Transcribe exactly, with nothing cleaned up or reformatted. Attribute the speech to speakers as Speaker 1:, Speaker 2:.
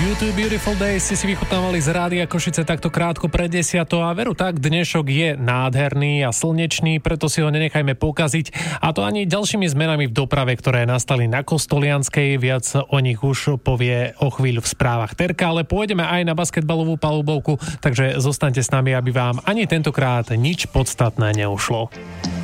Speaker 1: U dva Beautiful Days si si vychutnávali z Rádia Košice takto krátko pred desiatou a veru tak, dnešok je nádherný a slnečný, preto si ho nenechajme pokaziť a to ani ďalšími zmenami v doprave, ktoré nastali na Kostolianskej, viac o nich už povie o chvíľu v správach Terka, ale pôjdeme aj na basketbalovú palubovku, takže zostaňte s nami, aby vám ani tentokrát nič podstatné neušlo.